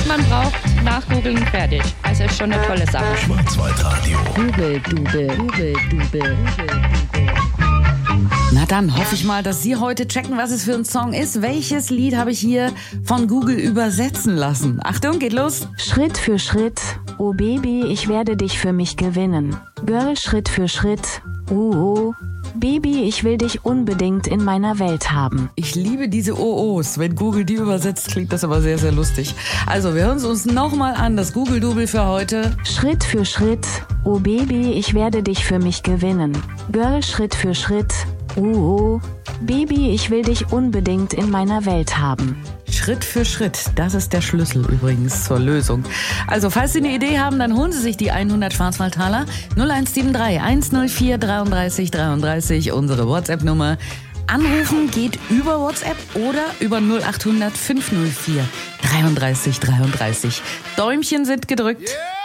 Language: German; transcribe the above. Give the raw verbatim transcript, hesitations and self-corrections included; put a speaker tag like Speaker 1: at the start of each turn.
Speaker 1: man braucht, nachgoogeln, fertig. Also ist schon eine tolle Sache.
Speaker 2: Schwarzwaldradio.
Speaker 3: Google, Dube, Google, Dube. Na dann hoffe ich mal, dass Sie heute checken, was es für ein Song ist. Welches Lied habe ich hier von Google übersetzen lassen? Achtung, geht los.
Speaker 4: Schritt für Schritt, oh Baby, ich werde dich für mich gewinnen. Girl, Schritt für Schritt, oh, oh. Baby, ich will dich unbedingt in meiner Welt haben.
Speaker 3: Ich liebe diese O Os. Wenn Google die übersetzt, klingt das aber sehr, sehr lustig. Also, wir hören es uns nochmal an, das Google-Double für heute.
Speaker 4: Schritt für Schritt, oh Baby, ich werde dich für mich gewinnen. Girl, Schritt für Schritt, oh, oh. Baby, ich will dich unbedingt in meiner Welt haben.
Speaker 3: Schritt für Schritt, das ist der Schlüssel übrigens zur Lösung. Also, falls Sie eine Idee haben, dann holen Sie sich die hundert Schwarzwaldtaler. null eins sieben drei, eins null vier, dreiunddreißig dreiunddreißig, unsere WhatsApp-Nummer. Anrufen geht über WhatsApp oder über null acht hundert, fünf null vier, dreiunddreißig dreiunddreißig. Däumchen sind gedrückt. Yeah!